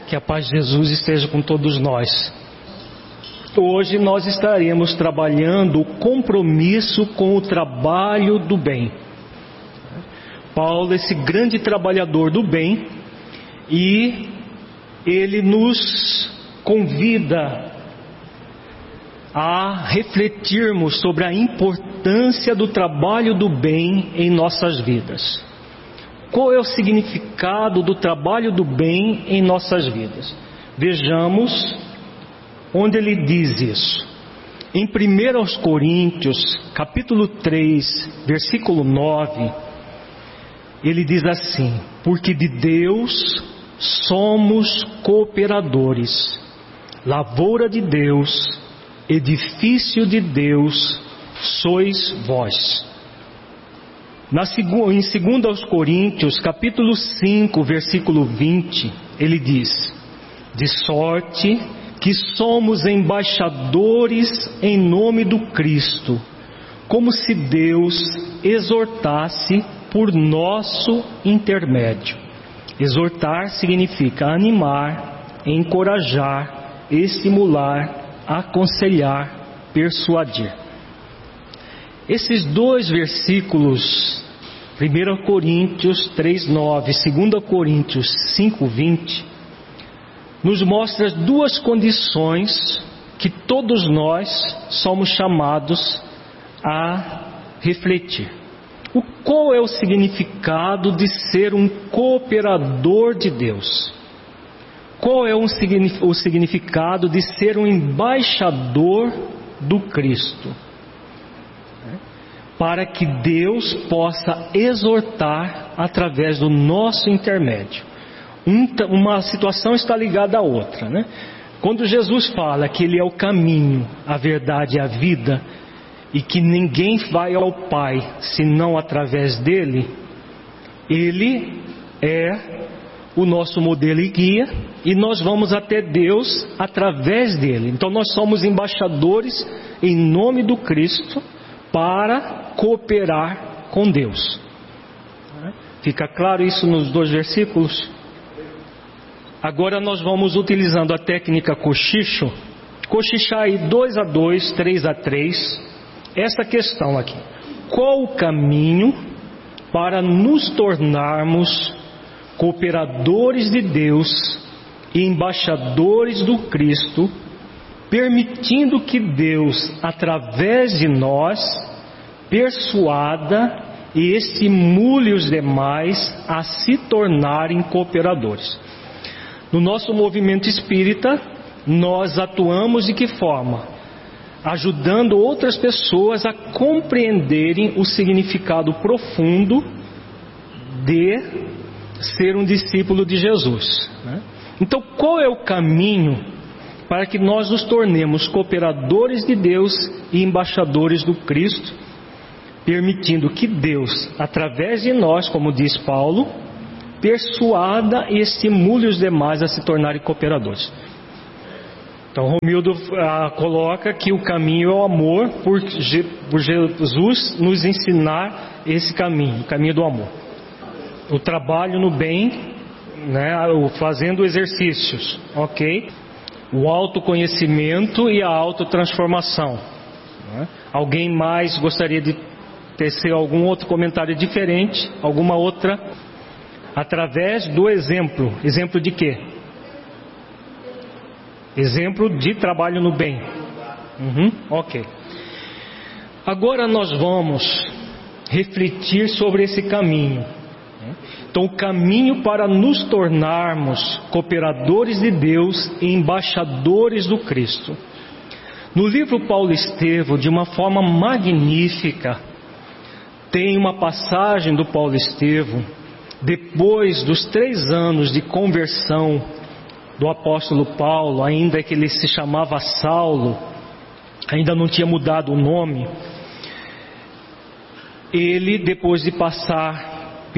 Que a paz de Jesus esteja com todos nós. Hoje nós estaremos trabalhando o compromisso com o trabalho do bem. Paulo, esse grande trabalhador do bem, e ele nos convida a refletirmos sobre a importância do trabalho do bem em nossas vidas. Qual é o significado do trabalho do bem em nossas vidas? Vejamos onde ele diz isso. Em 1 Coríntios, capítulo 3, versículo 9, ele diz assim: porque de Deus somos cooperadores, lavoura de Deus, edifício de Deus sois vós. Em 2 Coríntios, capítulo 5, versículo 20, ele diz: de sorte que somos embaixadores em nome do Cristo, como se Deus exortasse por nosso intermédio. Exortar significa animar, encorajar, estimular, aconselhar, persuadir. Esses dois versículos, 1 Coríntios 3:9, 2 Coríntios 5:20, nos mostra duas condições que todos nós somos chamados a refletir. Qual é o significado de ser um cooperador de Deus? Qual é o significado de ser um embaixador do Cristo? Para que Deus possa exortar através do nosso intermédio. Uma situação está ligada à outra, né? Quando Jesus fala que Ele é o caminho, a verdade e a vida, e que ninguém vai ao Pai senão através dele, Ele é o nosso modelo e guia, e nós vamos até Deus através dele. Então nós somos embaixadores em nome do Cristo para cooperar com Deus. Fica claro isso nos dois versículos? Agora nós vamos utilizando a técnica cochicho, cochichar aí 2 a 2, 3 a 3, essa questão aqui. Qual o caminho para nos tornarmos cooperadores de Deus e embaixadores do Cristo, permitindo que Deus, através de nós, persuada e estimule os demais a se tornarem cooperadores? No nosso movimento espírita, nós atuamos de que forma? Ajudando outras pessoas a compreenderem o significado profundo de ser um discípulo de Jesus, né? Então, qual é o caminho para que nós nos tornemos cooperadores de Deus e embaixadores do Cristo, permitindo que Deus, através de nós, como diz Paulo, persuada e estimule os demais a se tornarem cooperadores? Então Romildo coloca que o caminho é o amor, por Jesus nos ensinar esse caminho, o caminho do amor. O trabalho no bem, né, fazendo exercícios, ok? O autoconhecimento e a autotransformação, né? Alguém mais gostaria de tecer algum outro comentário diferente? Alguma outra? Através do exemplo. Exemplo de quê? Exemplo de trabalho no bem. Ok. Agora nós vamos refletir sobre esse caminho. Então, o caminho para nos tornarmos cooperadores de Deus e embaixadores do Cristo. No livro Paulo Estevão, de uma forma magnífica, tem uma passagem do Paulo Estevão, depois dos 3 anos de conversão do apóstolo Paulo, ainda que ele se chamava Saulo, ainda não tinha mudado o nome. Ele, depois de passar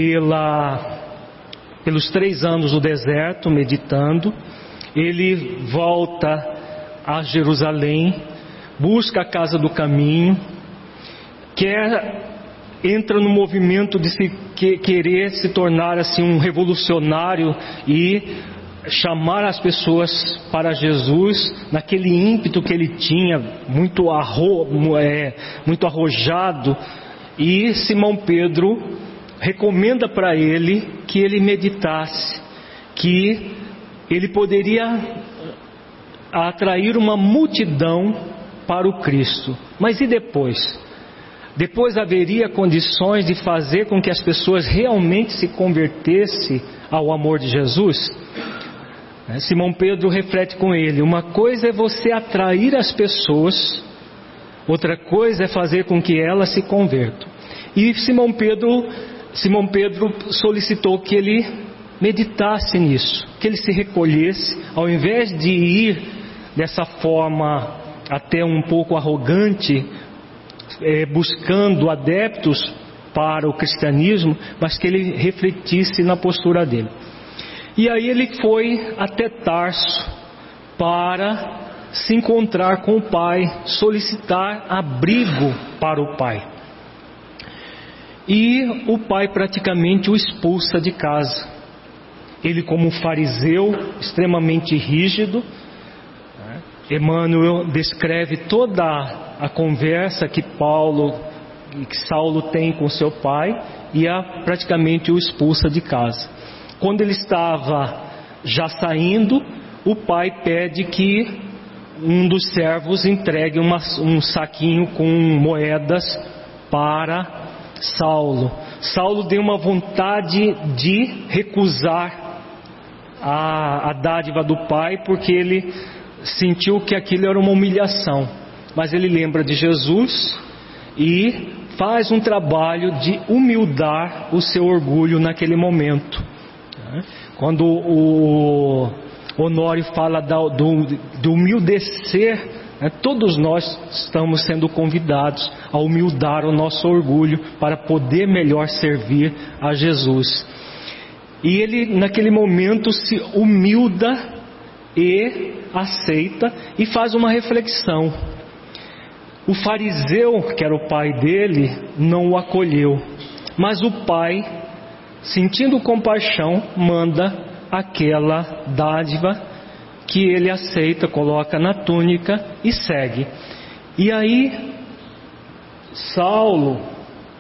pelos 3 anos no deserto, meditando, ele volta a Jerusalém, busca a casa do caminho, entra no movimento de querer se tornar assim um revolucionário e chamar as pessoas para Jesus, naquele ímpeto que ele tinha, muito arrojado, e Simão Pedro recomenda para ele que ele meditasse, que ele poderia atrair uma multidão para o Cristo. Mas e depois? Depois haveria condições de fazer com que as pessoas realmente se convertessem ao amor de Jesus? Simão Pedro reflete com ele: uma coisa é você atrair as pessoas, outra coisa é fazer com que elas se convertam. E Simão Pedro solicitou que ele meditasse nisso, que ele se recolhesse, ao invés de ir dessa forma até um pouco arrogante, buscando adeptos para o cristianismo, mas que ele refletisse na postura dele. E aí ele foi até Tarso para se encontrar com o Pai, solicitar abrigo para o Pai. E o Pai praticamente o expulsa de casa. Ele, como fariseu, extremamente rígido, Emmanuel descreve toda a conversa que Saulo tem com seu pai, e praticamente o expulsa de casa. Quando ele estava já saindo, o pai pede que um dos servos entregue um saquinho com moedas para Saulo. Saulo deu uma vontade de recusar a dádiva do pai, porque ele sentiu que aquilo era uma humilhação. Mas ele lembra de Jesus e faz um trabalho de humildar o seu orgulho naquele momento. Quando o Honório fala do humildecer, todos nós estamos sendo convidados a humildar o nosso orgulho para poder melhor servir a Jesus. E ele naquele momento se humilda e aceita e faz uma reflexão. O fariseu, que era o pai dele, não o acolheu, mas o pai, sentindo compaixão, manda aquela dádiva que ele aceita, coloca na túnica e segue. E aí Saulo,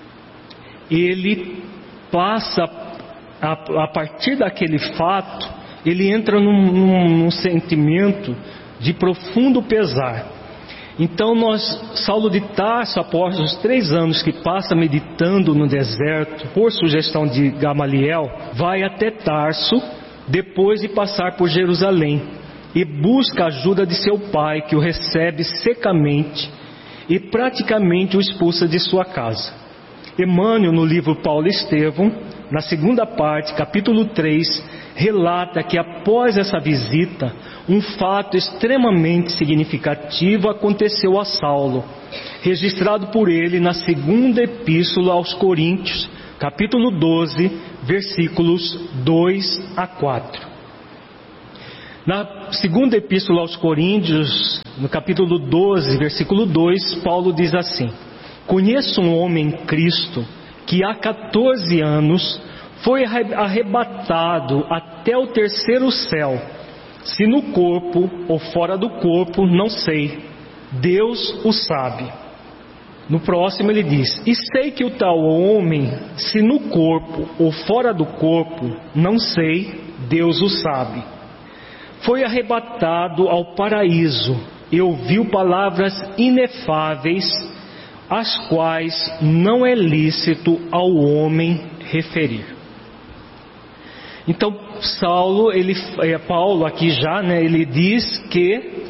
ele passa, a partir daquele fato, ele entra num sentimento de profundo pesar. Então Saulo de Tarso, após os 3 anos que passa meditando no deserto, por sugestão de Gamaliel, vai até Tarso, depois de passar por Jerusalém, e busca a ajuda de seu pai, que o recebe secamente e praticamente o expulsa de sua casa. Emmanuel, no livro Paulo e Estevão, na segunda parte, capítulo 3, relata que após essa visita, um fato extremamente significativo aconteceu a Saulo, registrado por ele na segunda epístola aos Coríntios, capítulo 12, versículos 2 a 4. Na segunda epístola aos Coríntios, no capítulo 12, versículo 2, Paulo diz assim: conheço um homem em Cristo que há 14 anos foi arrebatado até o 3º céu, se no corpo ou fora do corpo, não sei, Deus o sabe. No próximo ele diz: e sei que o tal homem, se no corpo ou fora do corpo, não sei, Deus o sabe, foi arrebatado ao paraíso e ouviu palavras inefáveis, as quais não é lícito ao homem referir. Então Paulo aqui já, ele diz que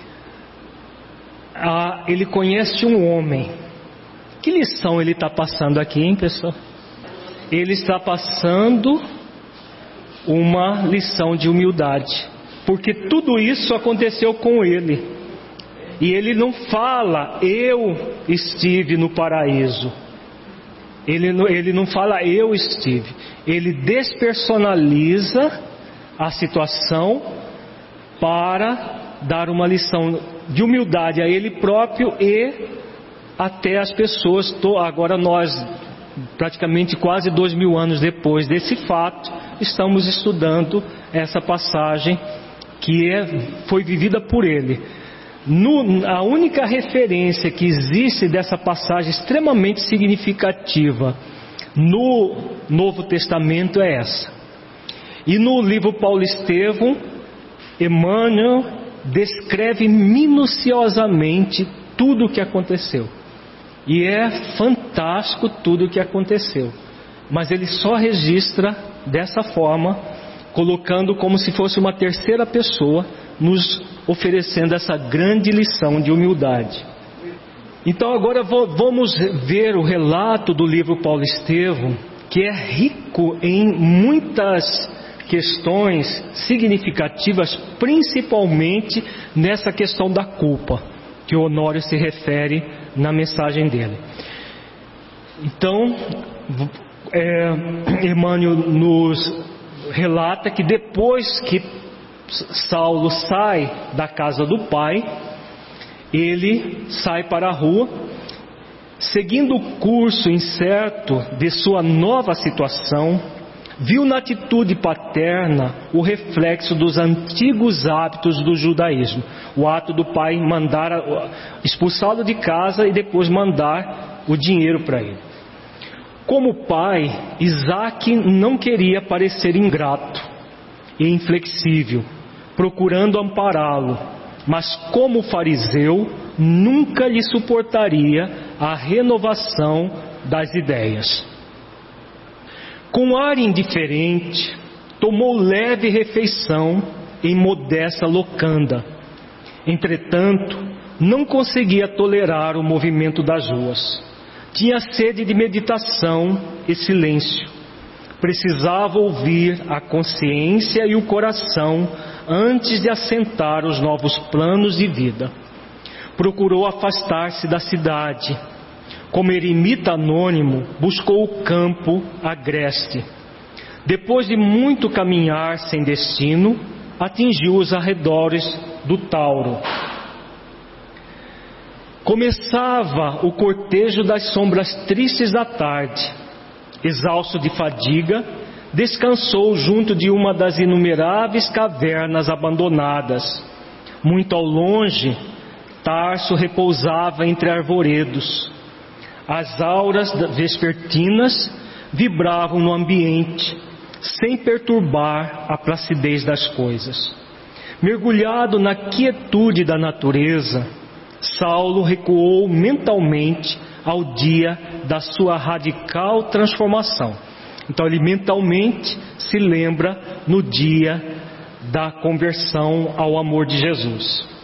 ele conhece um homem. Que lição ele está passando aqui, hein, pessoal? Ele está passando uma lição de humildade, porque tudo isso aconteceu com ele. E ele não fala, eu estive no paraíso. Ele não fala, eu estive. Ele despersonaliza a situação para dar uma lição de humildade a ele próprio e até as pessoas. Agora nós praticamente quase 2000 anos depois desse fato, estamos estudando essa passagem que foi vivida por ele. A única referência que existe dessa passagem extremamente significativa no Novo Testamento é essa. E no livro Paulo Estevão, Emmanuel descreve minuciosamente tudo o que aconteceu. E é fantástico tudo o que aconteceu. Mas ele só registra dessa forma, colocando como se fosse uma terceira pessoa, nos oferecendo essa grande lição de humildade. Então agora vamos ver o relato do livro Paulo Estevão, que é rico em muitas questões significativas, principalmente nessa questão da culpa, que o Honório se refere na mensagem dele. Então, Emmanuel nos relata que depois que Saulo sai da casa do pai, ele sai para a rua, seguindo o curso incerto de sua nova situação, viu na atitude paterna o reflexo dos antigos hábitos do judaísmo, o ato do pai mandar expulsá-lo de casa e depois mandar o dinheiro para ele. Como pai, Isaac não queria parecer ingrato e inflexível, procurando ampará-lo, mas como fariseu, nunca lhe suportaria a renovação das ideias. Com ar indiferente, tomou leve refeição em modesta locanda. Entretanto, não conseguia tolerar o movimento das ruas. Tinha sede de meditação e silêncio. Precisava ouvir a consciência e o coração antes de assentar os novos planos de vida. Procurou afastar-se da cidade. Como eremita anônimo, buscou o campo agreste. Depois de muito caminhar sem destino, atingiu os arredores do Tauro. Começava o cortejo das sombras tristes da tarde. Exausto de fadiga, descansou junto de uma das inumeráveis cavernas abandonadas. Muito ao longe, Tarso repousava entre arvoredos. As auras vespertinas vibravam no ambiente, sem perturbar a placidez das coisas. Mergulhado na quietude da natureza, Saulo recuou mentalmente ao dia da sua radical transformação. Então ele mentalmente se lembra no dia da conversão ao amor de Jesus.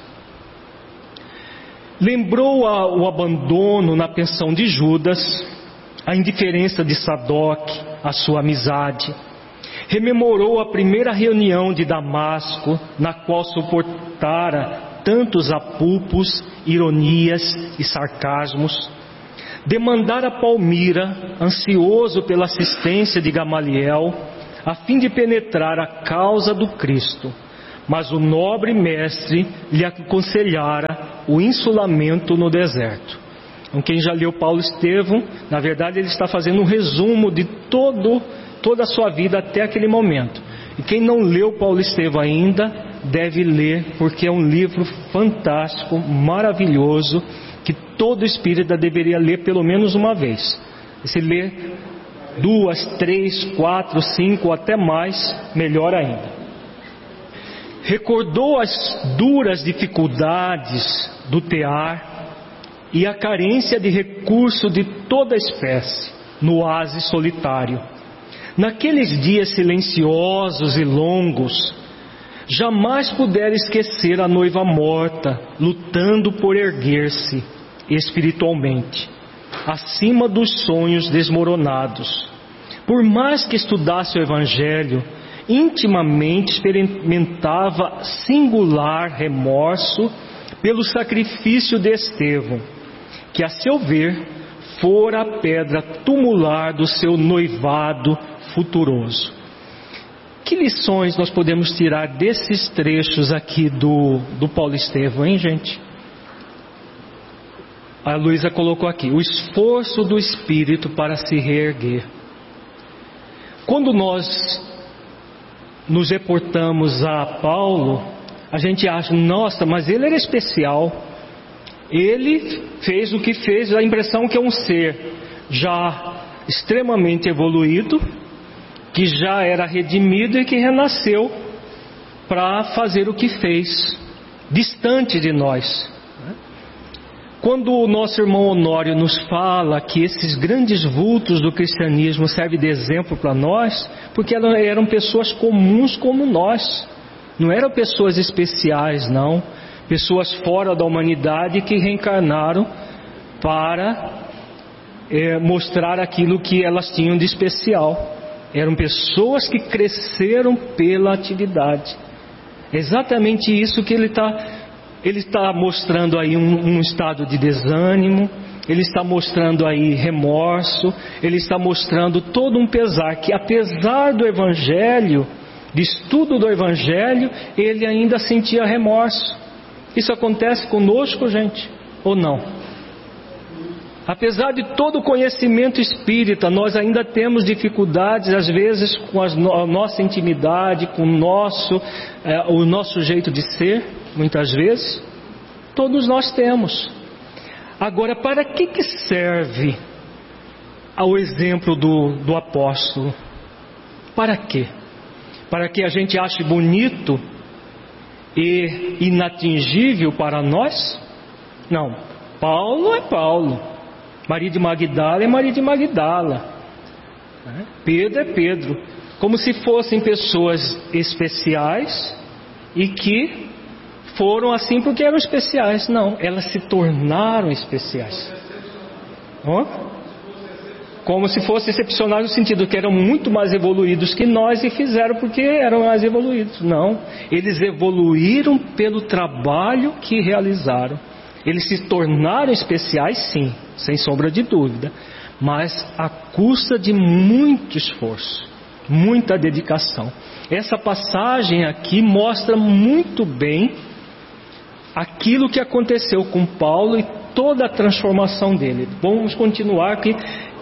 Lembrou o abandono na pensão de Judas, a indiferença de Sadoc, a sua amizade. Rememorou a primeira reunião de Damasco, na qual suportara tantos apupos, ironias e sarcasmos. Demandara Palmira, ansioso pela assistência de Gamaliel, a fim de penetrar a causa do Cristo. Mas o nobre mestre lhe aconselhara o insulamento no deserto. Então, quem já leu Paulo Estevão, na verdade ele está fazendo um resumo de toda a sua vida até aquele momento. E quem não leu Paulo Estevão ainda, deve ler, porque é um livro fantástico, maravilhoso, que todo espírita deveria ler pelo menos uma vez. E se ler 2, 3, 4, 5 ou até mais, melhor ainda. Recordou as duras dificuldades do tear e a carência de recurso de toda espécie no oásis solitário. Naqueles dias silenciosos e longos, jamais pudera esquecer a noiva morta, lutando por erguer-se espiritualmente, acima dos sonhos desmoronados. Por mais que estudasse o Evangelho, intimamente experimentava singular remorso pelo sacrifício de Estevão, que a seu ver fora a pedra tumular do seu noivado futuroso. Que lições nós podemos tirar desses trechos aqui do Paulo Estevão, hein, gente? A Luísa colocou aqui, o esforço do Espírito para se reerguer. Quando nós nos reportamos a Paulo, a gente acha, nossa, mas ele era especial. Ele fez o que fez, a impressão que é um ser já extremamente evoluído, que já era redimido e que renasceu para fazer o que fez, distante de nós. Quando o nosso irmão Honório nos fala que esses grandes vultos do cristianismo servem de exemplo para nós, porque eram pessoas comuns como nós, não eram pessoas especiais, não, pessoas fora da humanidade que reencarnaram para mostrar aquilo que elas tinham de especial. Eram pessoas que cresceram pela atividade. É exatamente isso que ele está mostrando aí, um estado de desânimo, ele está mostrando aí remorso, ele está mostrando todo um pesar, que apesar do Evangelho, de estudo do Evangelho, ele ainda sentia remorso. Isso acontece conosco, gente, ou não? Apesar de todo o conhecimento espírita, nós ainda temos dificuldades, às vezes, com a nossa intimidade, com o nosso jeito de ser, muitas vezes. Todos nós temos. Agora, para que serve o exemplo do apóstolo? Para quê? Para que a gente ache bonito e inatingível para nós? Não. Paulo é Paulo. Maria de Magdala é Maria de Magdala, Pedro é Pedro, como se fossem pessoas especiais e que foram assim porque eram especiais. Não, elas se tornaram especiais. Como se fossem excepcionais no sentido que eram muito mais evoluídos que nós e fizeram porque eram mais evoluídos. Não, eles evoluíram pelo trabalho que realizaram. Eles se tornaram especiais, sim, sem sombra de dúvida, mas à custa de muito esforço, muita dedicação. Essa passagem aqui mostra muito bem aquilo que aconteceu com Paulo e toda a transformação dele. Vamos continuar aqui,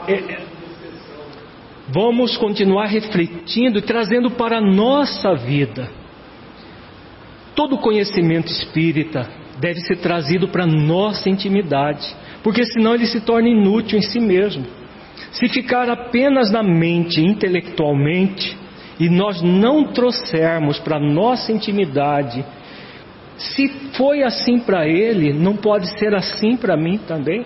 vamos continuar refletindo e trazendo para a nossa vida. Todo conhecimento espírita deve ser trazido para a nossa intimidade, porque senão ele se torna inútil em si mesmo. Se ficar apenas na mente, intelectualmente, e nós não trouxermos para a nossa intimidade, se foi assim para ele, não pode ser assim para mim também.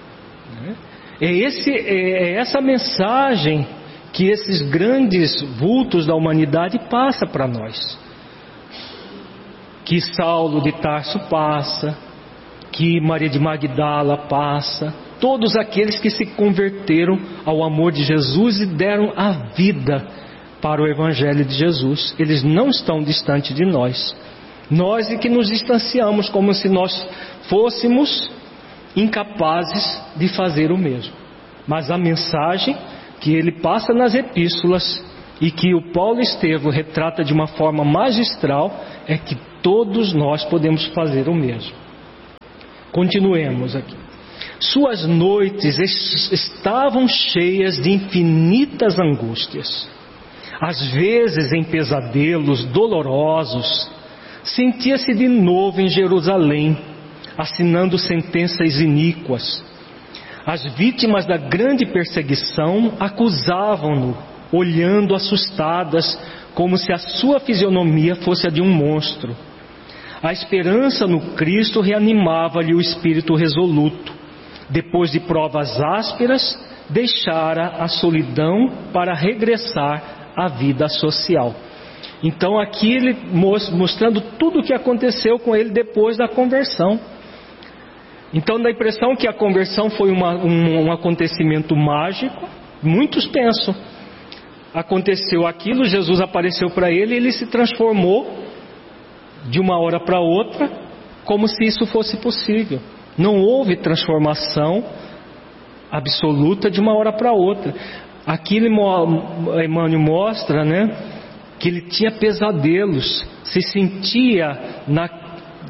É essa mensagem que esses grandes vultos da humanidade passam para nós. Que Saulo de Tarso passa, que Maria de Magdala passa, todos aqueles que se converteram ao amor de Jesus e deram a vida para o Evangelho de Jesus, eles não estão distante de nós. Nós é que nos distanciamos como se nós fôssemos incapazes de fazer o mesmo. Mas a mensagem que ele passa nas epístolas e que o Paulo Estevão retrata de uma forma magistral é que todos nós podemos fazer o mesmo. Continuemos aqui. Suas noites estavam cheias de infinitas angústias. Às vezes em pesadelos dolorosos, sentia-se de novo em Jerusalém, assinando sentenças iníquas. As vítimas da grande perseguição acusavam-no, olhando assustadas, como se a sua fisionomia fosse a de um monstro. A esperança no Cristo reanimava-lhe o espírito resoluto. Depois de provas ásperas, deixara a solidão para regressar à vida social. Então aqui ele mostrando tudo o que aconteceu com ele depois da conversão. Então dá a impressão que a conversão foi um acontecimento mágico. Muitos pensam. Aconteceu aquilo, Jesus apareceu para ele e ele se transformou de uma hora para outra, como se isso fosse possível. Não houve transformação absoluta de uma hora para outra. Aqui Emmanuel mostra, que ele tinha pesadelos, se sentia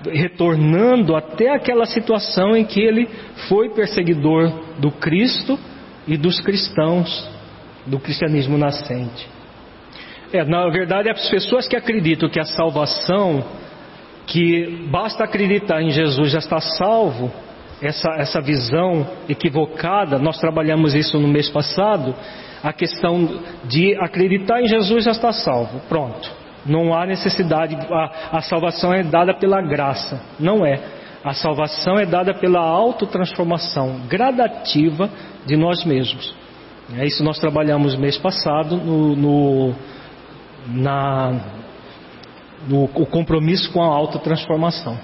retornando até aquela situação em que ele foi perseguidor do Cristo e dos cristãos, do cristianismo nascente. Na verdade, as pessoas que acreditam que a salvação, que basta acreditar em Jesus já está salvo, essa visão equivocada, nós trabalhamos isso no mês passado, a questão de acreditar em Jesus já está salvo, pronto, não há necessidade, a salvação é dada pela graça, não é, a salvação é dada pela autotransformação gradativa de nós mesmos. Isso nós trabalhamos no mês passado o compromisso com a autotransformação.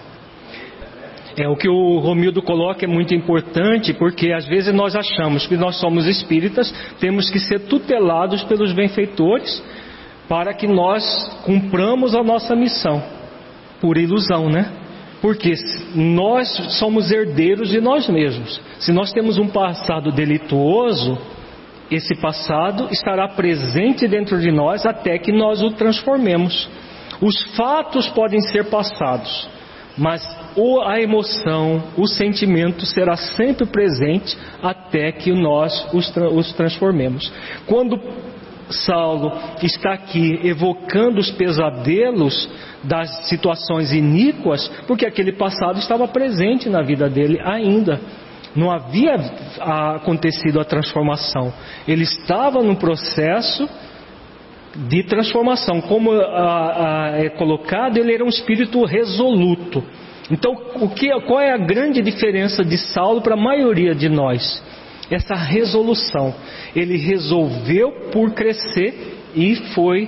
O que o Romildo coloca é muito importante, porque às vezes nós achamos que nós somos espíritas, temos que ser tutelados pelos benfeitores para que nós cumpramos a nossa missão. Pura ilusão, né? Porque nós somos herdeiros de nós mesmos. Se nós temos um passado delituoso, esse passado estará presente dentro de nós até que nós o transformemos. Os fatos podem ser passados, mas a emoção, o sentimento será sempre presente até que nós os transformemos. Quando Saulo está aqui evocando os pesadelos das situações iníquas, porque aquele passado estava presente na vida dele ainda. Não havia acontecido a transformação. Ele estava num processo de transformação. Como é colocado, ele era um espírito resoluto. Então, qual é a grande diferença de Saulo para a maioria de nós? Essa resolução. Ele resolveu por crescer e foi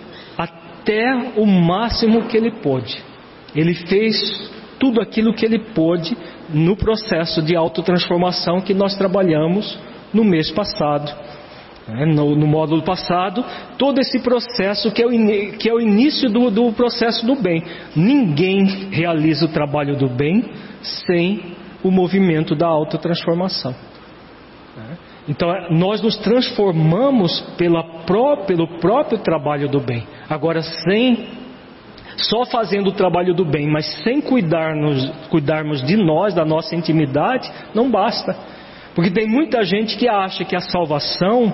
até o máximo que ele pôde. Ele fez tudo aquilo que ele pôde no processo de autotransformação que nós trabalhamos no mês passado. No módulo passado, todo esse processo que é o início do processo do bem. Ninguém realiza o trabalho do bem sem o movimento da autotransformação. Então nós nos transformamos pelo próprio trabalho do bem. Agora, só fazendo o trabalho do bem, mas sem cuidarmos de nós, da nossa intimidade, não basta. Porque tem muita gente que acha que a salvação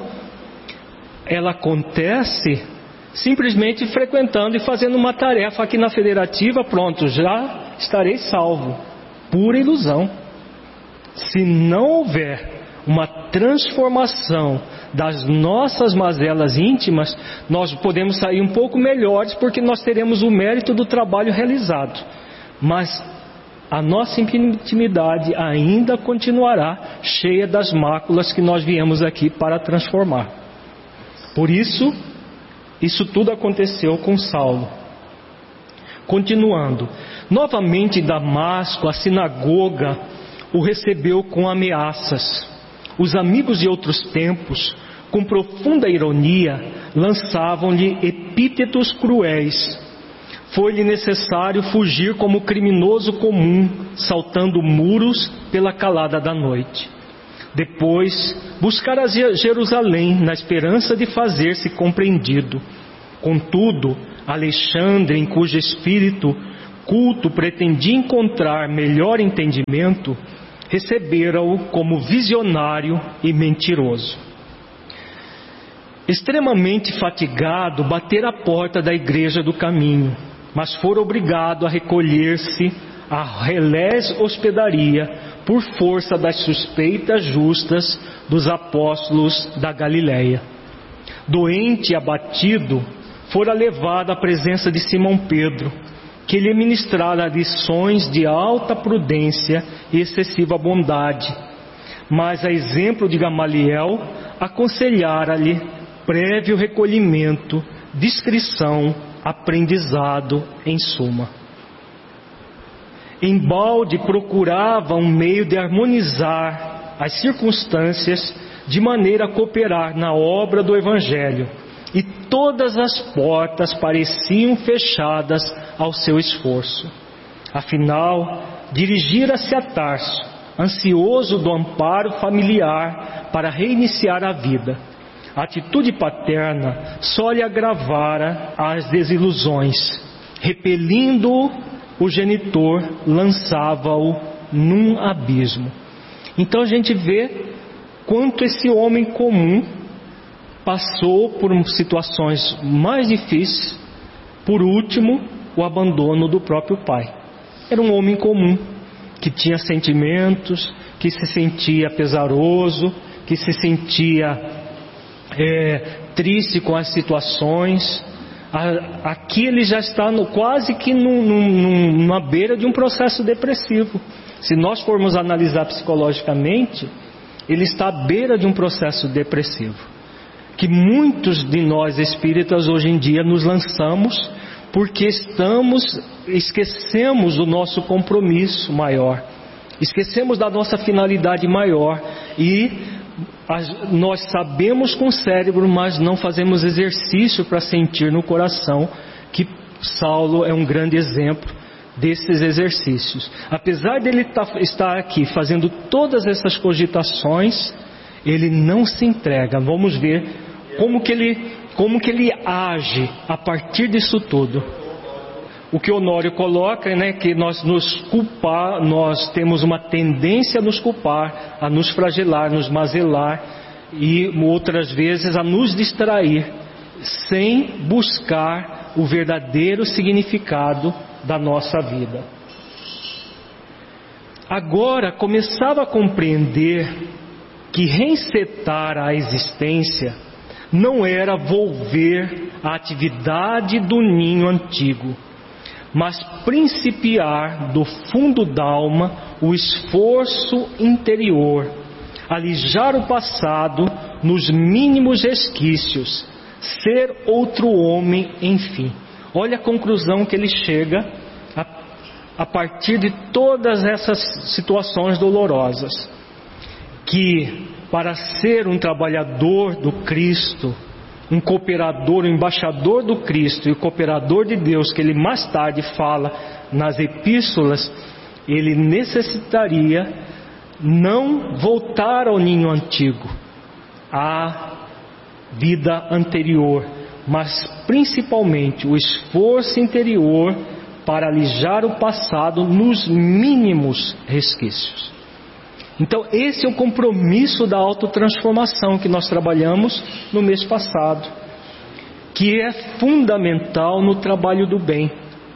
ela acontece simplesmente frequentando e fazendo uma tarefa aqui na federativa, pronto, já estarei salvo. Pura ilusão. Se não houver uma transformação das nossas mazelas íntimas, nós podemos sair um pouco melhores, porque nós teremos o mérito do trabalho realizado. Mas a nossa intimidade ainda continuará cheia das máculas que nós viemos aqui para transformar. Por isso tudo aconteceu com Saulo. Continuando, novamente em Damasco, a sinagoga o recebeu com ameaças. Os amigos de outros tempos, com profunda ironia, lançavam-lhe epítetos cruéis. Foi-lhe necessário fugir como criminoso comum, saltando muros pela calada da noite. Depois, buscar a Jerusalém, na esperança de fazer-se compreendido. Contudo, Alexandre, em cujo espírito culto pretendia encontrar melhor entendimento, recebera-o como visionário e mentiroso. Extremamente fatigado, batera à porta da igreja do caminho, mas fora obrigado a recolher-se à relés hospedaria por força das suspeitas justas dos apóstolos da Galileia. Doente e abatido, fora levado à presença de Simão Pedro, que lhe ministrara lições de alta prudência e excessiva bondade, mas a exemplo de Gamaliel, aconselhara-lhe prévio recolhimento, discrição, aprendizado, em suma. Embalde procurava um meio de harmonizar as circunstâncias de maneira a cooperar na obra do Evangelho, e todas as portas pareciam fechadas ao seu esforço. Afinal, dirigira-se a Tarso, ansioso do amparo familiar para reiniciar a vida. A atitude paterna só lhe agravara as desilusões, repelindo-o o genitor lançava-o num abismo. Então a gente vê quanto esse homem comum passou por situações mais difíceis, por último, o abandono do próprio pai. Era um homem comum, que tinha sentimentos, que se sentia pesaroso, que se sentia triste com as situações. Aqui ele já está quase que numa beira de um processo depressivo. Se nós formos analisar psicologicamente, ele está à beira de um processo depressivo, que muitos de nós espíritas hoje em dia nos lançamos porque esquecemos do nosso compromisso maior, esquecemos da nossa finalidade maior, e nós sabemos com o cérebro, mas não fazemos exercício para sentir no coração, que Saulo é um grande exemplo desses exercícios. Apesar dele estar aqui fazendo todas essas cogitações, ele não se entrega. Vamos ver como que ele age a partir disso tudo. O que Honório coloca, que nós temos uma tendência a nos culpar, a nos flagelar, nos mazelar, e outras vezes a nos distrair, sem buscar o verdadeiro significado da nossa vida. Agora começava a compreender que reencetar a existência não era volver à atividade do ninho antigo, mas principiar do fundo da alma o esforço interior, alijar o passado nos mínimos resquícios, ser outro homem, enfim. Olha a conclusão que ele chega a partir de todas essas situações dolorosas, que para ser um trabalhador do Cristo, um cooperador, um embaixador do Cristo e o cooperador de Deus, que ele mais tarde fala nas epístolas, ele necessitaria não voltar ao ninho antigo, à vida anterior, mas principalmente o esforço interior para alijar o passado nos mínimos resquícios. Então esse é o compromisso da autotransformação que nós trabalhamos no mês passado, que é fundamental no trabalho do bem.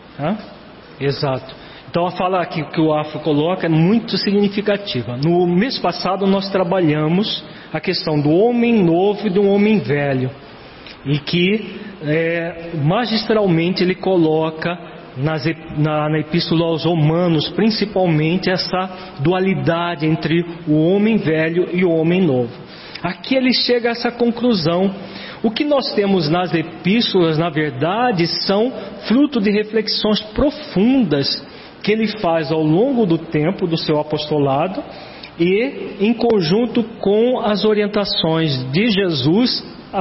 Exato. Então a fala aqui que o Afro coloca é muito significativa. No mês passado nós trabalhamos a questão do homem novo e do homem velho, e que magistralmente ele coloca na Epístola aos Romanos, principalmente essa dualidade entre o homem velho e o homem novo. Aqui ele chega a essa conclusão. O que nós temos nas epístolas, na verdade, são fruto de reflexões profundas que ele faz ao longo do tempo do seu apostolado, e em conjunto com as orientações de Jesus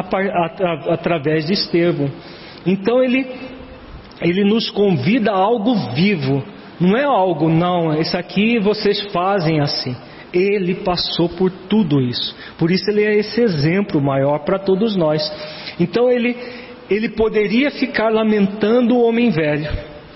através de Estevão. Então ele nos convida a algo vivo, não é algo, não, isso aqui vocês fazem assim. Ele passou por tudo isso, por isso ele é esse exemplo maior para todos nós. Então ele poderia ficar lamentando o homem velho,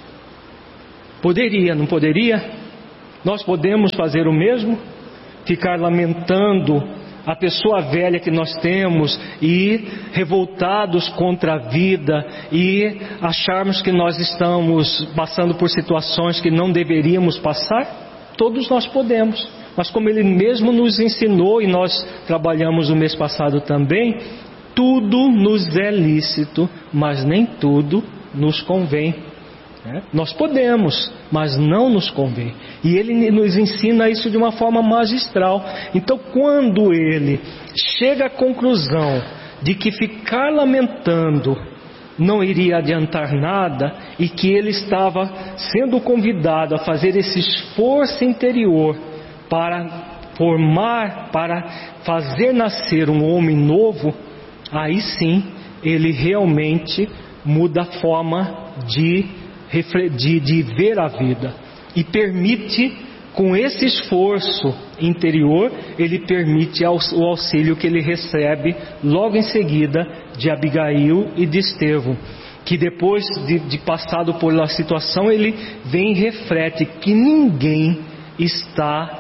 poderia, não poderia? Nós podemos fazer o mesmo? Ficar lamentando a pessoa velha que nós temos e revoltados contra a vida e acharmos que nós estamos passando por situações que não deveríamos passar? Todos nós podemos, mas como ele mesmo nos ensinou e nós trabalhamos no mês passado também, tudo nos é lícito, mas nem tudo nos convém. Nós podemos, mas não nos convém. E ele nos ensina isso de uma forma magistral. Então quando ele chega à conclusão de que ficar lamentando não iria adiantar nada, e que ele estava sendo convidado a fazer esse esforço interior para formar, para fazer nascer um homem novo, aí sim ele realmente muda a forma de ver a vida, e permite, com esse esforço interior, ele permite o auxílio que ele recebe logo em seguida de Abigail e de Estevão, que depois de passado por uma situação, ele vem e reflete que ninguém está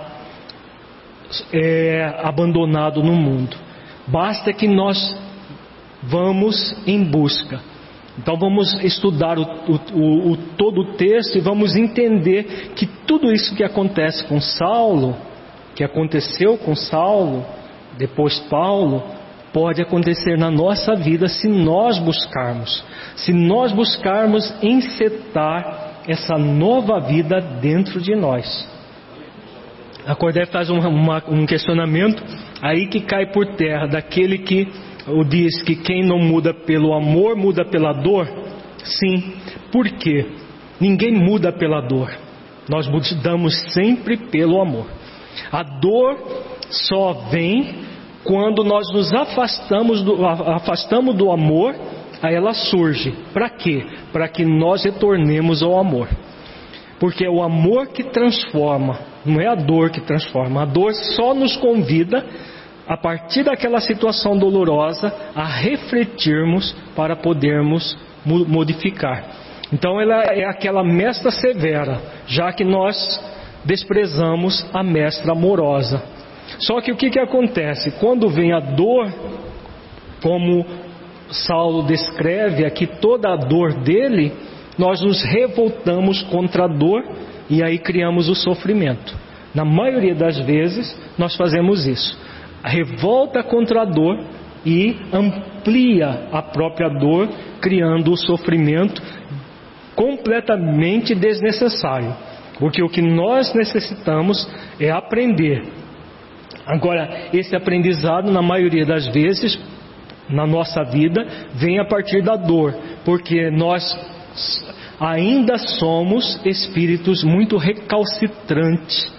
abandonado no mundo. Basta que nós vamos em busca. Então vamos estudar todo o texto e vamos entender que tudo isso que acontece com Saulo, que aconteceu com Saulo, depois Paulo, pode acontecer na nossa vida se nós buscarmos. Se nós buscarmos encetar essa nova vida dentro de nós. A Cordé faz um questionamento aí que cai por terra, daquele que diz que quem não muda pelo amor, muda pela dor. Sim, por quê? Ninguém muda pela dor. Nós mudamos sempre pelo amor. A dor só vem quando nós nos afastamos do amor, aí ela surge. Para quê? Para que nós retornemos ao amor. Porque é o amor que transforma, não é a dor que transforma. A dor só nos convida, a partir daquela situação dolorosa, a refletirmos para podermos modificar. Então ela é aquela mestra severa, já que nós desprezamos a mestra amorosa. Só que o que acontece? Quando vem a dor, como Saulo descreve aqui toda a dor dele, nós nos revoltamos contra a dor e aí criamos o sofrimento. Na maioria das vezes nós fazemos isso. A revolta contra a dor e amplia a própria dor, criando o sofrimento completamente desnecessário. Porque o que nós necessitamos é aprender. Agora, esse aprendizado, na maioria das vezes, na nossa vida, vem a partir da dor. Porque nós ainda somos espíritos muito recalcitrantes.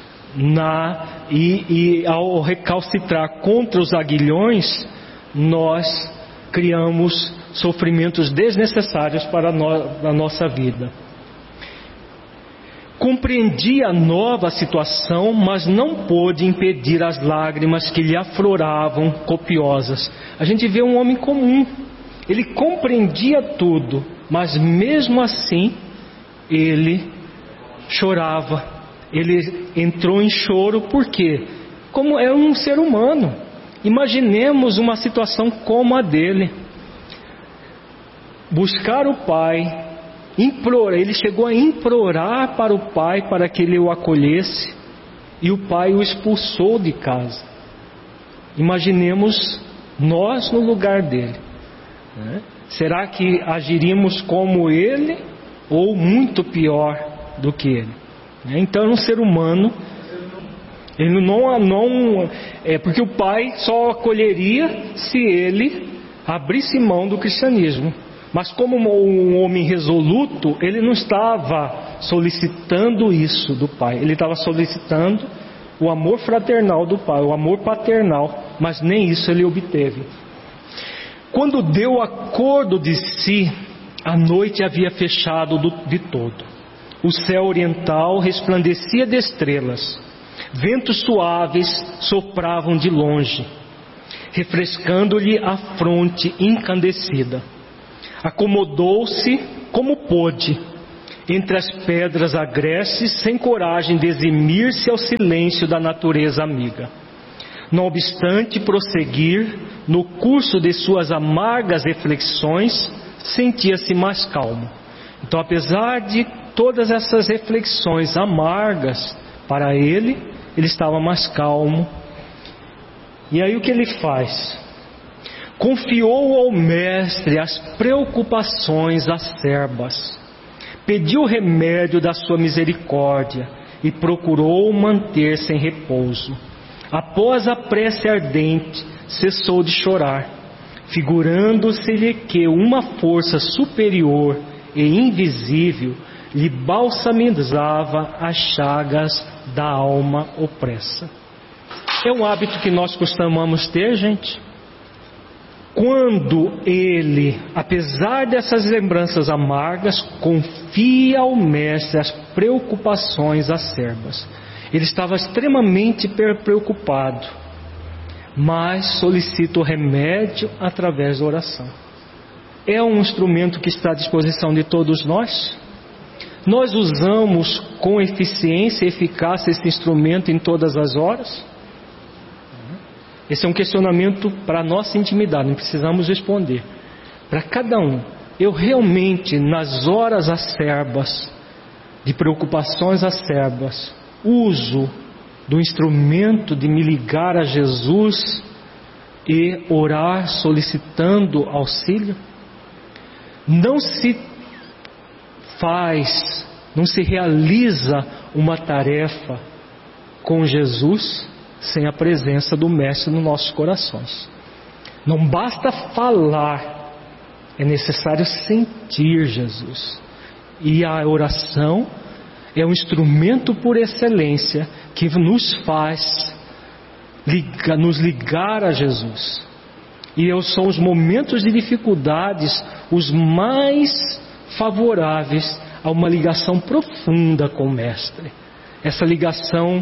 E ao recalcitrar contra os aguilhões, nós criamos sofrimentos desnecessários para a nossa vida. Compreendi a nova situação, mas não pôde impedir as lágrimas que lhe afloravam copiosas. A gente vê um homem comum, ele compreendia tudo, mas mesmo assim ele chorava. Ele entrou em choro, por quê? Como é um ser humano. Imaginemos uma situação como a dele. Buscar o pai, implorar, ele chegou a implorar para o pai para que ele o acolhesse, e o pai o expulsou de casa. Imaginemos nós no lugar dele, né? Será que agiríamos como ele, ou muito pior do que ele? Então é um ser humano. Ele porque o pai só acolheria se ele abrisse mão do cristianismo. Mas como um homem resoluto, ele não estava solicitando isso do pai. Ele estava solicitando o amor fraternal do pai, o amor paternal, mas nem isso ele obteve. Quando deu acordo de si, a noite havia fechado de todo. O céu oriental resplandecia de estrelas. Ventos suaves sopravam de longe, refrescando-lhe a fronte incandescida. Acomodou-se como pôde entre as pedras agrestes, sem coragem de eximir-se ao silêncio da natureza amiga. Não obstante prosseguir no curso de suas amargas reflexões, sentia-se mais calmo. Então, apesar de todas essas reflexões amargas para ele estava mais calmo. E aí o que ele faz? Confiou ao mestre as preocupações acerbas, pediu o remédio da sua misericórdia e procurou manter-se em repouso. Após a prece ardente, cessou de chorar, figurando-se-lhe que uma força superior e invisível lhe balsamizava as chagas da alma opressa. É um hábito que nós costumamos ter, gente. Quando ele, apesar dessas lembranças amargas, confia ao mestre as preocupações acerbas. Ele estava extremamente preocupado, mas solicita o remédio através da oração. é um instrumento que está à disposição de todos nós? Nós usamos com eficiência e eficácia esse instrumento em todas as horas? Esse é um questionamento para a nossa intimidade, não precisamos responder. Para cada um, eu realmente, nas horas acerbas, de preocupações acerbas, uso do instrumento de me ligar a Jesus e orar solicitando auxílio? Não se realiza uma tarefa com Jesus sem a presença do Mestre nos nossos corações. Não basta falar, é necessário sentir Jesus. E a oração é um instrumento por excelência que nos faz nos ligar a Jesus. E são os momentos de dificuldades os mais favoráveis a uma ligação profunda com o Mestre. Essa ligação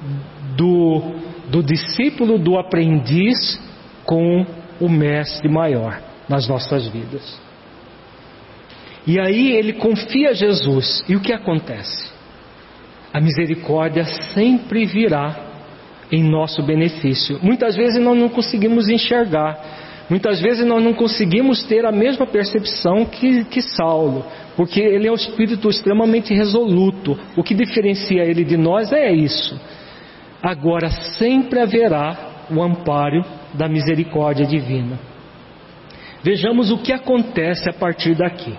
do discípulo, do aprendiz com o Mestre maior nas nossas vidas. E aí ele confia a Jesus. E o que acontece? A misericórdia sempre virá em nosso benefício. Muitas vezes nós não conseguimos enxergar. Muitas vezes nós não conseguimos ter a mesma percepção que Saulo, porque ele é um espírito extremamente resoluto. O que diferencia ele de nós é isso. Agora sempre haverá o amparo da misericórdia divina. Vejamos o que acontece a partir daqui.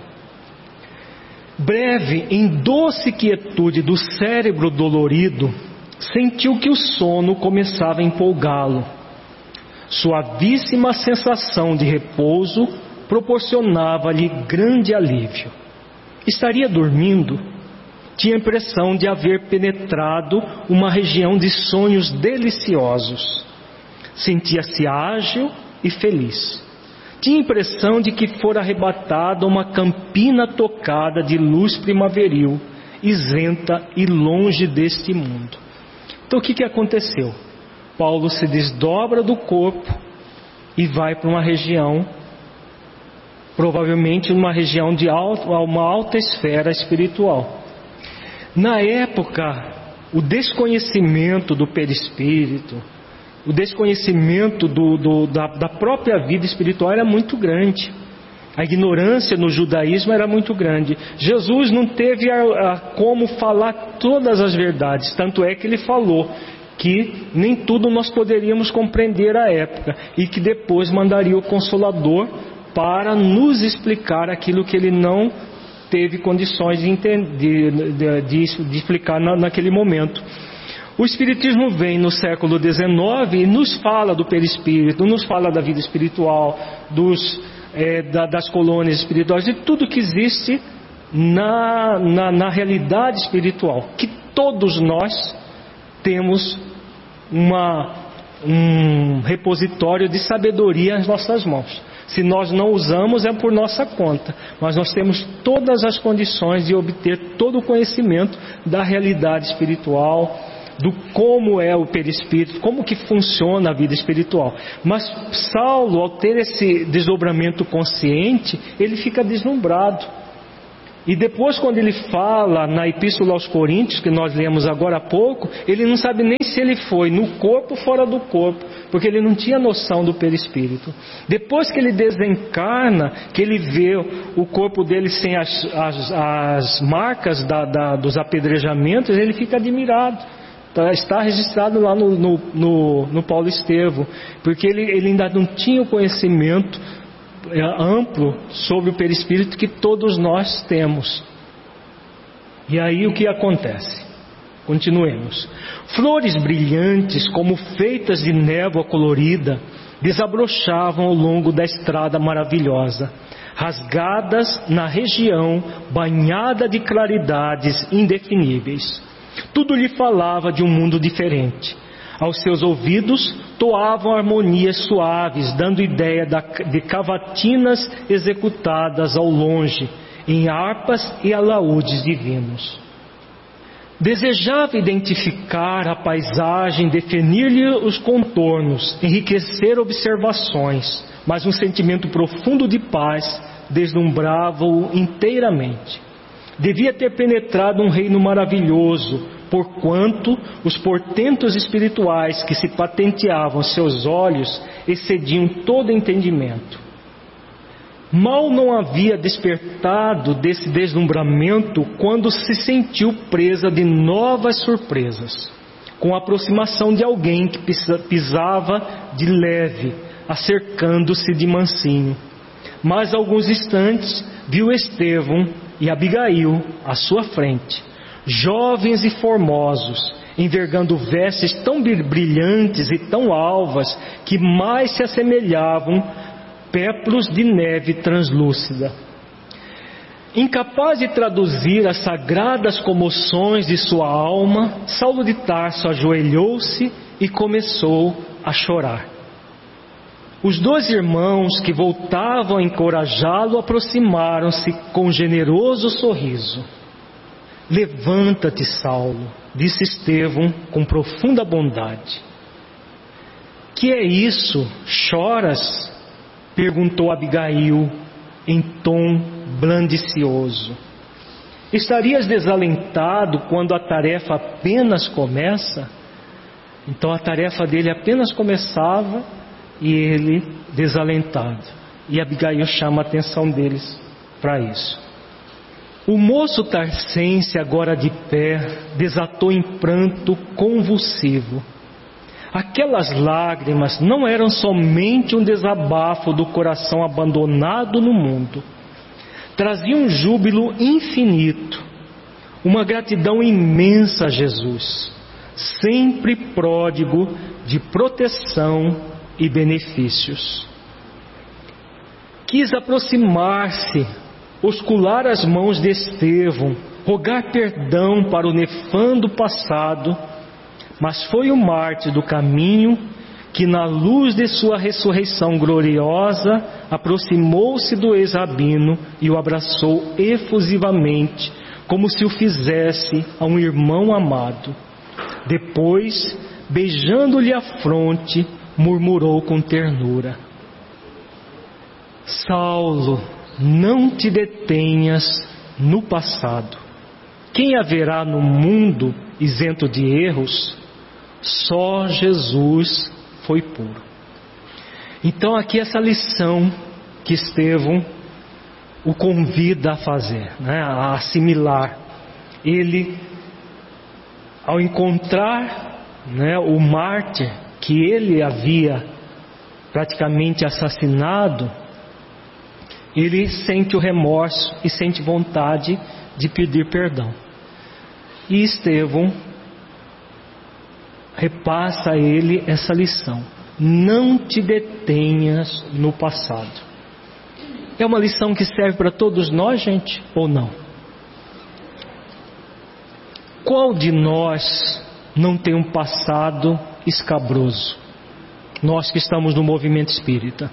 Breve, em doce quietude do cérebro dolorido, sentiu que o sono começava a empolgá-lo. Suavíssima sensação de repouso proporcionava-lhe grande alívio. Estaria dormindo? Tinha a impressão de haver penetrado uma região de sonhos deliciosos. Sentia-se ágil e feliz. Tinha a impressão de que fora arrebatado a uma campina tocada de luz primaveril, isenta e longe deste mundo. Então o que aconteceu? Paulo se desdobra do corpo e vai para uma região, provavelmente uma região de uma alta esfera espiritual. Na época, o desconhecimento do perispírito, o desconhecimento da própria vida espiritual era muito grande. A ignorância no judaísmo era muito grande. Jesus não teve como falar todas as verdades, tanto é que ele falou que nem tudo nós poderíamos compreender à época, e que depois mandaria o Consolador para nos explicar aquilo que ele não teve condições de explicar naquele momento. O Espiritismo vem no século XIX e nos fala do perispírito, nos fala da vida espiritual, das colônias espirituais, de tudo que existe na realidade espiritual, que todos nós temos um repositório de sabedoria nas nossas mãos. Se nós não usamos, é por nossa conta, mas nós temos todas as condições de obter todo o conhecimento da realidade espiritual, do como é o perispírito, como que funciona a vida espiritual. Mas Saulo, ao ter esse desdobramento consciente, ele fica deslumbrado. E depois, quando ele fala na Epístola aos Coríntios, que nós lemos agora há pouco, ele não sabe nem se ele foi no corpo ou fora do corpo, porque ele não tinha noção do perispírito. Depois que ele desencarna, que ele vê o corpo dele sem as marcas dos apedrejamentos, ele fica admirado. Está registrado lá no Paulo Estevo, porque ele ainda não tinha o conhecimento amplo sobre o perispírito que todos nós temos. E aí o que acontece? Continuemos. Flores brilhantes, como feitas de névoa colorida, desabrochavam ao longo da estrada maravilhosa, rasgadas na região banhada de claridades indefiníveis. Tudo lhe falava de um mundo diferente. Aos seus ouvidos toavam harmonias suaves, dando ideia de cavatinas executadas ao longe, em harpas e alaúdes divinos. Desejava identificar a paisagem, definir-lhe os contornos, enriquecer observações, mas um sentimento profundo de paz deslumbrava-o inteiramente. Devia ter penetrado um reino maravilhoso, porquanto os portentos espirituais que se patenteavam aos seus olhos excediam todo entendimento. Mal não havia despertado desse deslumbramento quando se sentiu presa de novas surpresas, com a aproximação de alguém que pisava de leve, acercando-se de mansinho. Mas alguns instantes viu Estevão e Abigail à sua frente, jovens e formosos, envergando vestes tão brilhantes e tão alvas que mais se assemelhavam péplos de neve translúcida. Incapaz de traduzir as sagradas comoções de sua alma, Saulo de Tarso ajoelhou-se e começou a chorar. Os dois irmãos que voltavam a encorajá-lo aproximaram-se com um generoso sorriso. Levanta-te, Saulo, disse Estevão com profunda bondade. Que é isso? Choras? Perguntou Abigail em tom blandicioso. Estarias desalentado quando a tarefa apenas começa? Então a tarefa dele apenas começava e ele desalentado. E Abigail chama a atenção deles para isso. O moço tarcense, agora de pé, desatou em pranto convulsivo. Aquelas lágrimas não eram somente um desabafo do coração abandonado no mundo. Traziam um júbilo infinito, uma gratidão imensa a Jesus, sempre pródigo de proteção e benefícios. Quis aproximar-se, oscular as mãos de Estevão, rogar perdão para o nefando passado, mas foi o mártir do caminho que, na luz de sua ressurreição gloriosa, aproximou-se do ex-rabino e o abraçou efusivamente, como se o fizesse a um irmão amado. Depois, beijando-lhe a fronte, murmurou com ternura: Saulo, não te detenhas no passado. Quem haverá no mundo isento de erros? Só Jesus foi puro. Então aqui essa lição que Estevão o convida a fazer, a assimilar. Ele, ao encontrar o mártir que ele havia praticamente assassinado, ele sente o remorso e sente vontade de pedir perdão. E Estevão repassa a ele essa lição: não te detenhas no passado. É uma lição que serve para todos nós, gente, ou não? Qual de nós não tem um passado escabroso? Nós que estamos no movimento espírita.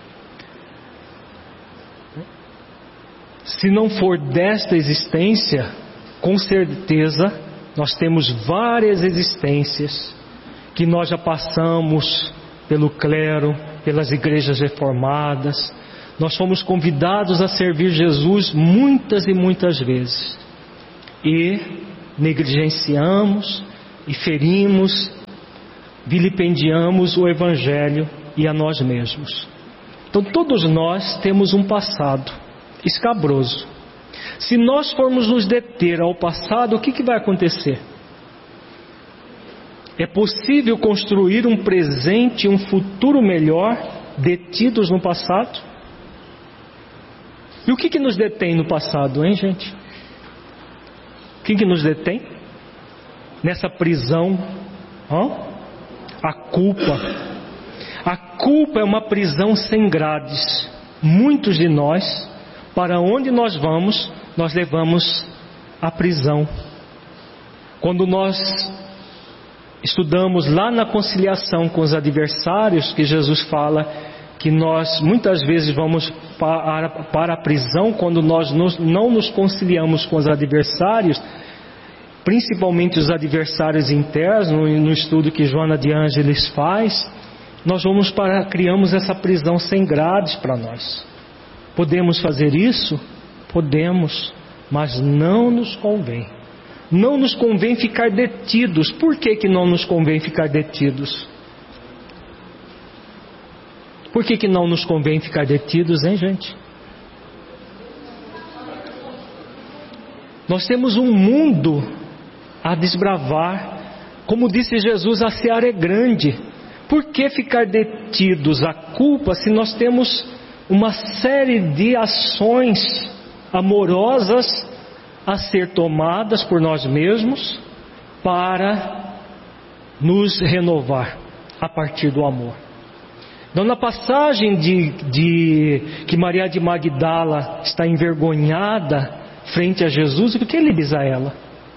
Se não for desta existência, com certeza nós temos várias existências que nós já passamos pelo clero, pelas igrejas reformadas. Nós fomos convidados a servir Jesus muitas e muitas vezes e negligenciamos e ferimos, vilipendiamos o Evangelho e a nós mesmos. Então todos nós temos um passado escabroso. Se nós formos nos deter ao passado, o que vai acontecer? É possível construir um presente e um futuro melhor detidos no passado? E o que nos detém no passado, hein, gente? O que nos detém? Nessa prisão? A culpa. A culpa é uma prisão sem grades. Muitos de nós, para onde nós vamos, nós levamos a prisão. Quando nós estudamos lá na conciliação com os adversários, que Jesus fala que nós muitas vezes vamos para a prisão quando nós não nos conciliamos com os adversários, principalmente os adversários internos. No estudo que Joana de Ângeles faz, nós criamos essa prisão sem grades para nós. Podemos fazer isso? Podemos, mas não nos convém. Não nos convém ficar detidos. Por que não nos convém ficar detidos? Por que não nos convém ficar detidos, hein, gente? Nós temos um mundo a desbravar. Como disse Jesus, a seara é grande. Por que ficar detidos à culpa se nós temos uma série de ações amorosas a ser tomadas por nós mesmos para nos renovar a partir do amor? Então, na passagem que Maria de Magdala está envergonhada frente a Jesus, o que ele diz a ela?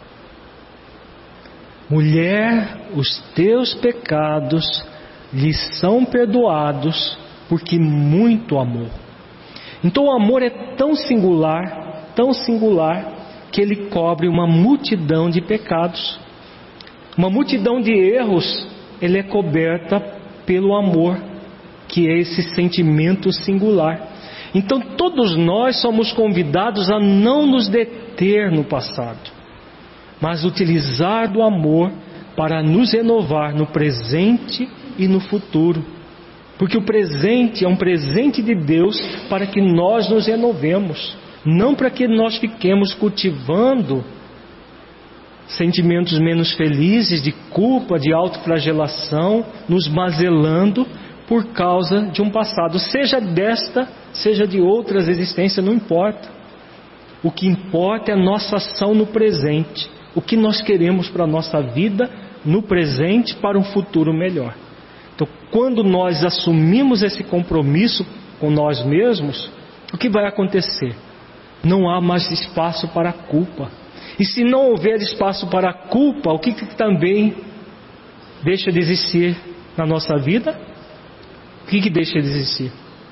Mulher, os teus pecados lhe são perdoados, porque muito amou. Então o amor é tão singular, que ele cobre uma multidão de pecados. Uma multidão de erros, ele é coberta pelo amor, que é esse sentimento singular. Então todos nós somos convidados a não nos deter no passado, mas utilizar do amor para nos renovar no presente e no futuro. Porque o presente é um presente de Deus para que nós nos renovemos, não para que nós fiquemos cultivando sentimentos menos felizes, de culpa, de autoflagelação, nos mazelando por causa de um passado, seja desta, seja de outras existências, não importa. O que importa é a nossa ação no presente, o que nós queremos para a nossa vida no presente, para um futuro melhor. Então, quando nós assumimos esse compromisso com nós mesmos, o que vai acontecer? Não há mais espaço para a culpa. E se não houver espaço para a culpa, o que também deixa de existir na nossa vida? O que deixa de existir?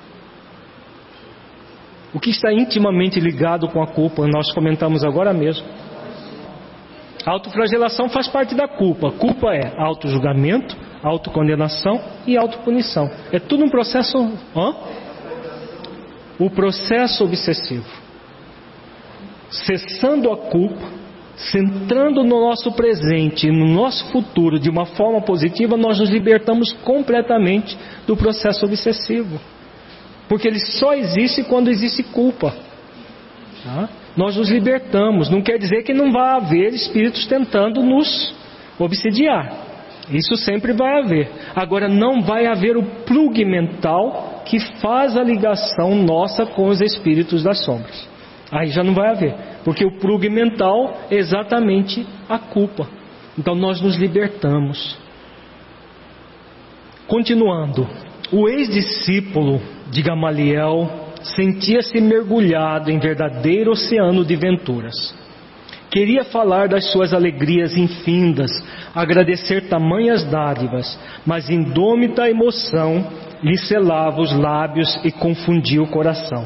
O que está intimamente ligado com a culpa? Nós comentamos agora mesmo. A autoflagelação faz parte da culpa. Culpa é autojulgamento, autocondenação e autopunição. É tudo um processo... O processo obsessivo. Cessando a culpa, centrando no nosso presente e no nosso futuro de uma forma positiva, nós nos libertamos completamente do processo obsessivo. Porque ele só existe quando existe culpa. Nós nos libertamos. Não quer dizer que não vai haver espíritos tentando nos obsidiar. Isso sempre vai haver. Agora, não vai haver o plug mental que faz a ligação nossa com os espíritos das sombras. Aí já não vai haver. Porque o plug mental é exatamente a culpa. Então nós nos libertamos. Continuando. O ex-discípulo de Gamaliel sentia-se mergulhado em verdadeiro oceano de venturas. Queria falar das suas alegrias infindas, agradecer tamanhas dádivas, mas indômita emoção lhe selava os lábios e confundia o coração.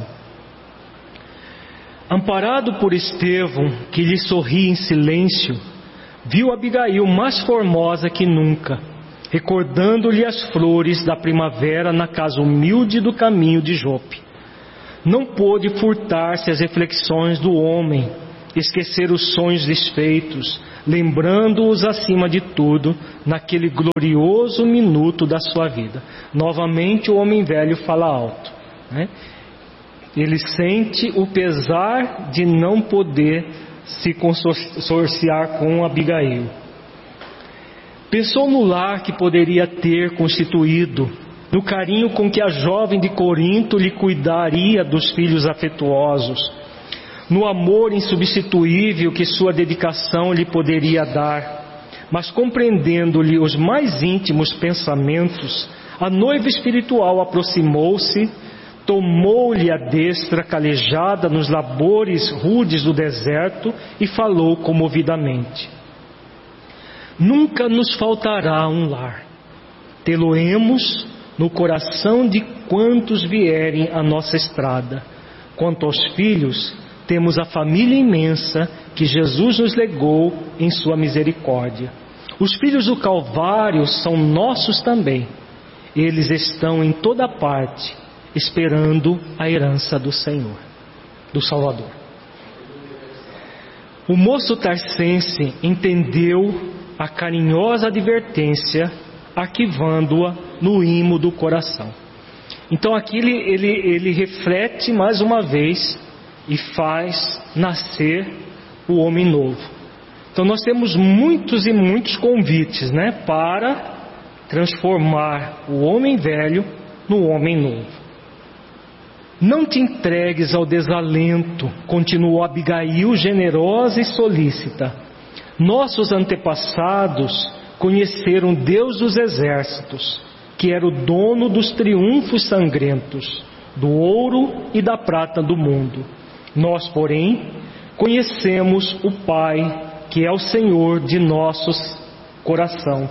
Amparado por Estevão, que lhe sorria em silêncio, viu Abigail mais formosa que nunca, recordando-lhe as flores da primavera na casa humilde do caminho de Jope. Não pôde furtar-se às reflexões do homem, esquecer os sonhos desfeitos, lembrando-os acima de tudo, naquele glorioso minuto da sua vida. Novamente o homem velho fala alto, né? Ele sente o pesar de não poder se consorciar com Abigail. Pensou no lar que poderia ter constituído, no carinho com que a jovem de Corinto lhe cuidaria dos filhos afetuosos, no amor insubstituível que sua dedicação lhe poderia dar. Mas compreendendo-lhe os mais íntimos pensamentos, a noiva espiritual aproximou-se, tomou-lhe a destra calejada nos labores rudes do deserto e falou comovidamente: nunca nos faltará um lar. Tê-lo-emos no coração de quantos vierem à nossa estrada. Quanto aos filhos, temos a família imensa que Jesus nos legou em sua misericórdia. Os filhos do Calvário são nossos também. Eles estão em toda parte. esperando a herança do Senhor, do Salvador. O moço tarsense entendeu a carinhosa advertência, arquivando-a no imo do coração. Então aqui ele reflete mais uma vez e faz nascer o homem novo. Então nós temos muitos e muitos convites, para transformar o homem velho no homem novo. Não te entregues ao desalento, continuou Abigail, generosa e solícita. Nossos antepassados conheceram Deus dos exércitos, que era o dono dos triunfos sangrentos, do ouro e da prata do mundo. Nós, porém, conhecemos o Pai, que é o Senhor de nossos coração.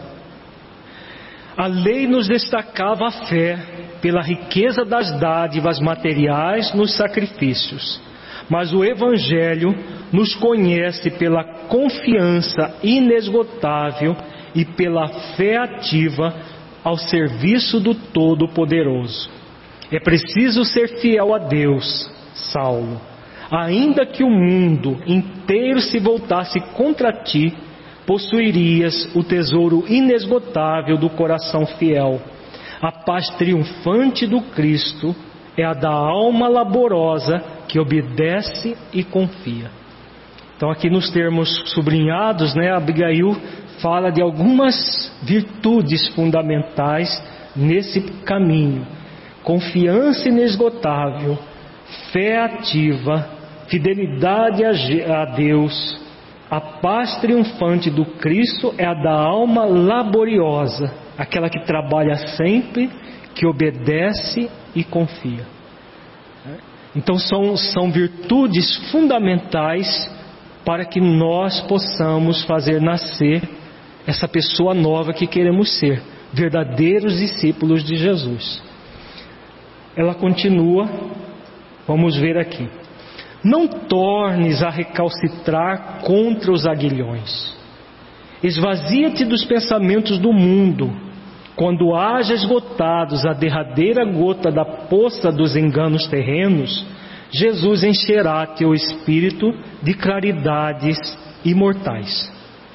A lei nos destacava a fé pela riqueza das dádivas materiais nos sacrifícios, mas o Evangelho nos conhece pela confiança inesgotável e pela fé ativa ao serviço do Todo-Poderoso. É preciso ser fiel a Deus, Saulo. Ainda que o mundo inteiro se voltasse contra ti, possuirias o tesouro inesgotável do coração fiel. A paz triunfante do Cristo é a da alma laborosa que obedece e confia. Então aqui nos termos sublinhados, Abigail fala de algumas virtudes fundamentais nesse caminho: confiança inesgotável, fé ativa, fidelidade a Deus. A paz triunfante do Cristo é a da alma laboriosa, aquela que trabalha sempre, que obedece e confia. Então são virtudes fundamentais para que nós possamos fazer nascer essa pessoa nova que queremos ser, verdadeiros discípulos de Jesus. Ela continua, vamos ver aqui. Não tornes a recalcitrar contra os aguilhões. Esvazia-te dos pensamentos do mundo. Quando haja esgotados a derradeira gota da poça dos enganos terrenos, Jesus encherá teu espírito de claridades imortais.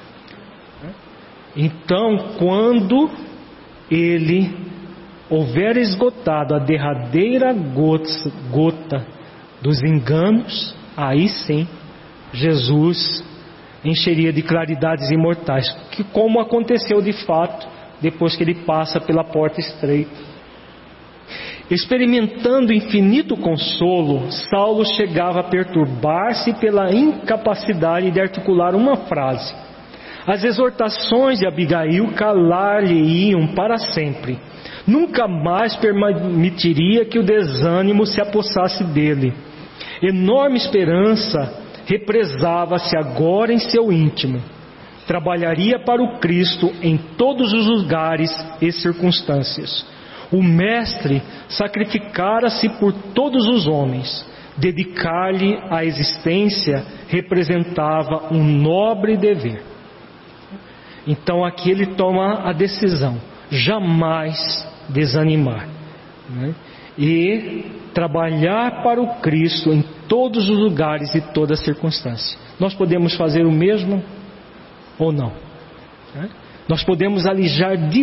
Então, quando ele houver esgotado a derradeira gota dos enganos, aí sim Jesus encheria de claridades imortais, que como aconteceu de fato depois que ele passa pela porta estreita. Experimentando infinito consolo, Saulo chegava a perturbar-se pela incapacidade de articular uma frase. As exortações de Abigail calar-lhe-iam para sempre. Nunca mais permitiria que o desânimo se apossasse dele. Enorme esperança represava-se agora em seu íntimo. Trabalharia para o Cristo em todos os lugares e circunstâncias. O Mestre sacrificara-se por todos os homens. Dedicar-lhe a existência representava um nobre dever. Então aqui ele toma a decisão: jamais desanimar, e trabalhar para o Cristo em todos os lugares e toda circunstância. Nós podemos fazer o mesmo ou não? Nós podemos alijar